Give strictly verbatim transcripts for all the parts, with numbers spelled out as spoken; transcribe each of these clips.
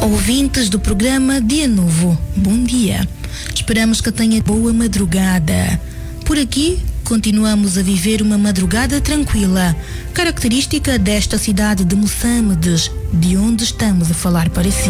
Ouvintes do programa Dia Novo, bom dia. Esperamos que tenha boa madrugada. Por aqui, continuamos a viver uma madrugada tranquila, característica desta cidade de Moçambique, de onde estamos a falar para si.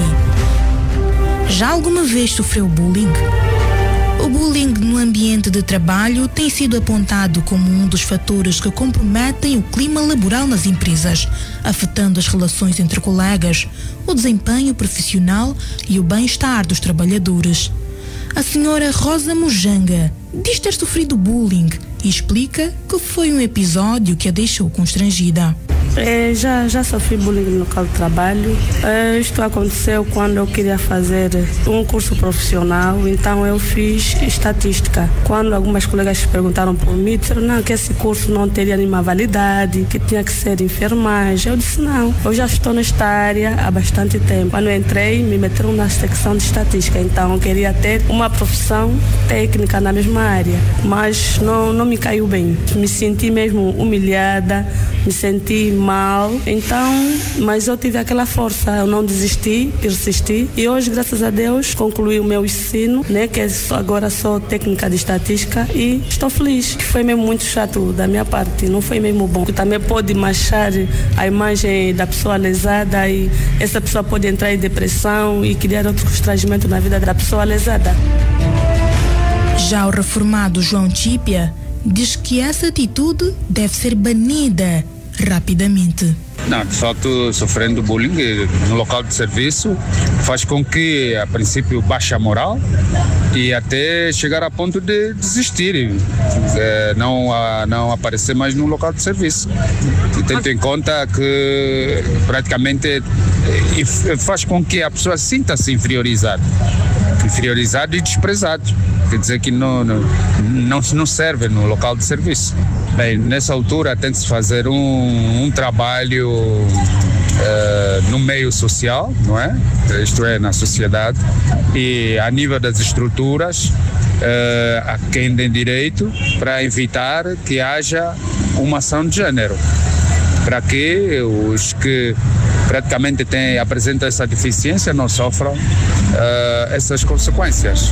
Já alguma vez sofreu bullying? O bullying no ambiente de trabalho tem sido apontado como um dos fatores que comprometem o clima laboral nas empresas, afetando as relações entre colegas, o desempenho profissional e o bem-estar dos trabalhadores. A senhora Rosa Mujanga diz ter sofrido bullying e explica que foi um episódio que a deixou constrangida. É, já, já sofri bullying no local de trabalho. É, isto aconteceu quando eu queria fazer um curso profissional, então eu fiz estatística. Quando algumas colegas perguntaram por mim, disseram não, que esse curso não teria nenhuma validade, que tinha que ser enfermagem. Eu disse não, eu já estou nesta área há bastante tempo. Quando eu entrei, me meteram na secção de estatística, então eu queria ter uma profissão técnica na mesma área, mas não, não me caiu bem. Me senti mesmo humilhada, me senti mal, então, mas eu tive aquela força, eu não desisti, persisti e hoje, graças a Deus, concluí o meu ensino, né, que agora sou técnica de estatística e estou feliz. Foi mesmo muito chato da minha parte, não foi mesmo bom. Também pode manchar a imagem da pessoa lesada e essa pessoa pode entrar em depressão e criar outro constrangimento na vida da pessoa lesada. Já o reformado João Típia diz que essa atitude deve ser banida rapidamente. Não, de facto, sofrendo bullying no local de serviço faz com que, a princípio, baixe a moral e até chegar a ponto de desistir, é, não, a, não aparecer mais no local de serviço. E tendo em conta que praticamente faz com que a pessoa sinta-se inferiorizada, inferiorizado e desprezado. Quer dizer que não, não, não, não serve no local de serviço. Bem, nessa altura tem de se fazer um, um trabalho uh, no meio social, não é? Isto é, na sociedade, e a nível das estruturas, uh, a quem tem direito, para evitar que haja uma ação de género, para que os que praticamente têm, apresentam essa deficiência não sofram uh, essas consequências.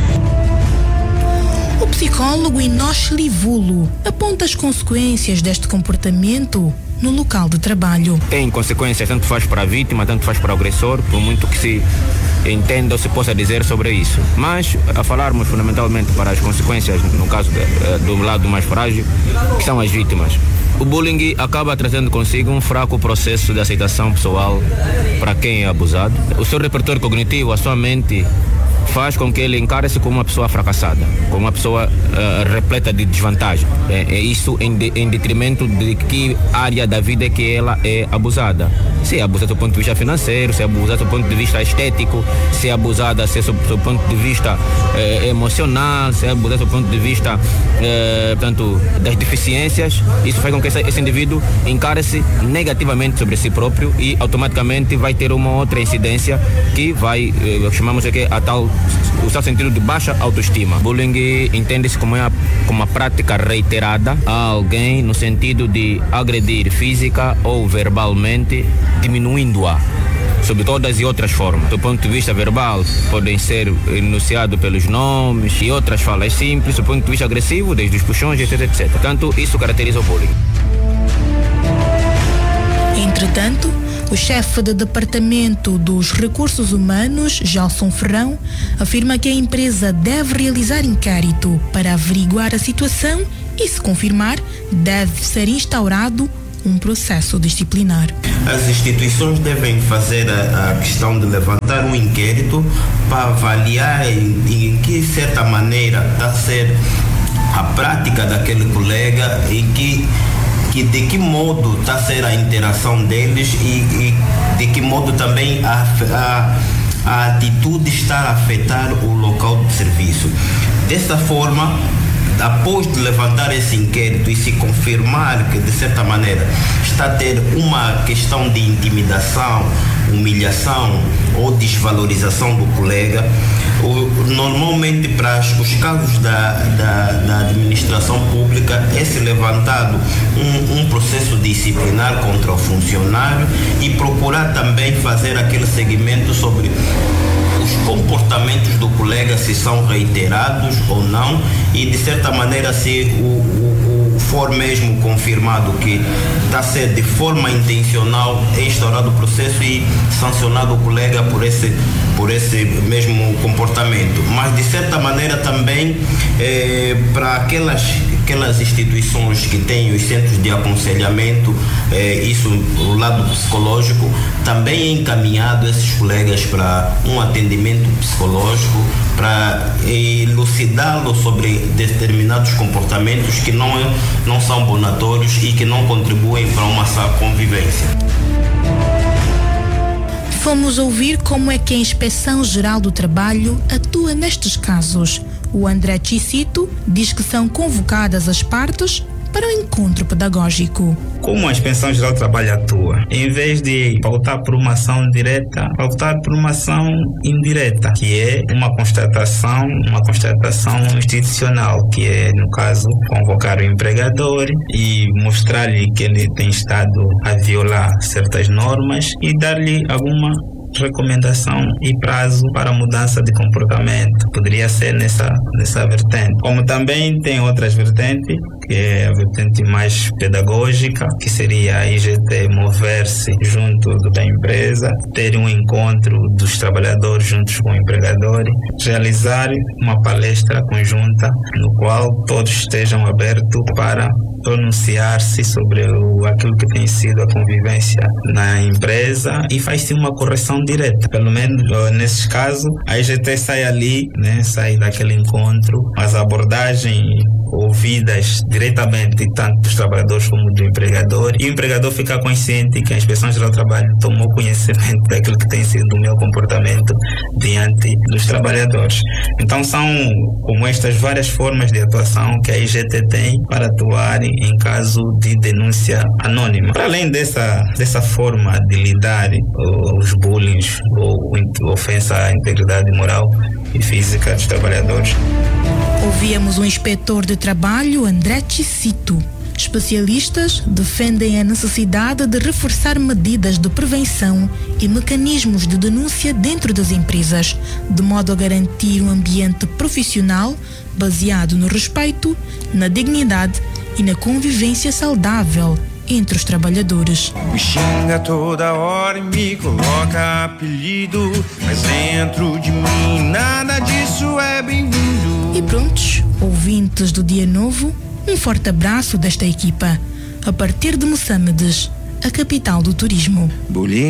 O psicólogo Inosh Livulo aponta as consequências deste comportamento no local de trabalho. Tem consequências, tanto faz para a vítima, tanto faz para o agressor, por muito que se entenda ou se possa dizer sobre isso. Mas, a falarmos fundamentalmente para as consequências, no caso de, do lado mais frágil, que são as vítimas. O bullying acaba trazendo consigo um fraco processo de aceitação pessoal para quem é abusado. O seu repertório cognitivo, a sua mente, faz com que ele encare-se como uma pessoa fracassada, como uma pessoa uh, repleta de desvantagem. É, é isso em, de, em detrimento de que área da vida é que ela é abusada. Se é abusada do ponto de vista financeiro, se é abusada do ponto de vista estético, se é abusada se é do, do ponto de vista eh, emocional, se é abusada do ponto de vista eh, portanto, das deficiências, isso faz com que esse, esse indivíduo encare-se negativamente sobre si próprio e automaticamente vai ter uma outra incidência que vai, eh, chamamos aqui a tal, o seu sentido de baixa autoestima. Bullying entende-se como uma, como uma prática reiterada a alguém no sentido de agredir física ou verbalmente, diminuindo-a sob todas e outras formas. Do ponto de vista verbal, podem ser enunciados pelos nomes e outras falas simples. Do ponto de vista agressivo, desde os puxões, etc, etcétera. Portanto, isso caracteriza o bullying. Entretanto, o chefe do Departamento dos Recursos Humanos, Gelson Ferrão, afirma que a empresa deve realizar inquérito para averiguar a situação e, se confirmar, deve ser instaurado um processo disciplinar. As instituições devem fazer a, a questão de levantar um inquérito para avaliar em, em que certa maneira está a ser a prática daquele colega e que, que de que modo está a ser a interação deles e, e de que modo também a, a, a atitude está a afetar o local de serviço. Dessa forma, após de levantar esse inquérito e se confirmar que, de certa maneira, está a ter uma questão de intimidação, humilhação ou desvalorização do colega. O, normalmente, para os casos da, da, da administração pública, é-se levantado um, um processo disciplinar contra o funcionário e procurar também fazer aquele segmento sobre os comportamentos do colega, se são reiterados ou não, e de certa maneira, se o, o, o for mesmo confirmado que está a ser de forma intencional, é instaurado o processo e sancionado o colega por esse, por esse mesmo comportamento. Mas de certa maneira também eh, para aquelas, aquelas instituições que têm os centros de aconselhamento, eh, isso, o lado psicológico, também é encaminhado esses colegas para um atendimento psicológico, para elucidá-lo sobre determinados comportamentos que não, não são bonatórios e que não contribuem para uma sã convivência. Fomos ouvir como é que a Inspeção Geral do Trabalho atua nestes casos. O André Chicito diz que são convocadas as partes para o encontro pedagógico. Como a Inspeção Geral do Trabalho atua? Em vez de pautar por uma ação direta, pautar por uma ação indireta, que é uma constatação, uma constatação institucional, que é, no caso, convocar o empregador e mostrar-lhe que ele tem estado a violar certas normas e dar-lhe alguma recomendação e prazo para mudança de comportamento. Poderia ser nessa, nessa vertente. Como também tem outras vertentes, que é a vertente mais pedagógica, que seria a I G T mover-se junto da empresa, ter um encontro dos trabalhadores juntos com o empregador, realizar uma palestra conjunta no qual todos estejam abertos para pronunciar-se sobre o, aquilo que tem sido a convivência na empresa e faz-se uma correção direta. Pelo menos nesses casos, a I G T sai ali, né, sai daquele encontro, as abordagens ouvidas diretamente tanto dos trabalhadores como do empregador, e o empregador fica consciente que a Inspeção Geral do Trabalho tomou conhecimento daquilo que tem sido o meu comportamento diante dos trabalhadores. Então são como estas várias formas de atuação que a I G T tem para atuar em caso de denúncia anônima. Para além dessa, dessa forma de lidar os bullying ou ofensa à integridade moral e física dos trabalhadores. Ouvíamos o inspetor de trabalho, André Chicito. Especialistas defendem a necessidade de reforçar medidas de prevenção e mecanismos de denúncia dentro das empresas, de modo a garantir um ambiente profissional baseado no respeito, na dignidade e na convivência saudável entre os trabalhadores. Me xinga toda hora e me coloca apelido, mas dentro de mim nada disso é bem-vindo. E prontos, ouvintes do Dia Novo, um forte abraço desta equipa. A partir de Moçambique, a capital do turismo. Bullying.